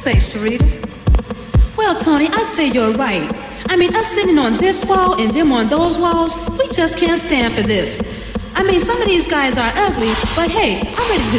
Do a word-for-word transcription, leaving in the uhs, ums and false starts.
say, Sharita? Well, Tony, I say you're right. I mean, us sitting on this wall and them on those walls, we just can't stand for this. I mean, some of these guys are ugly, but hey, I'm ready to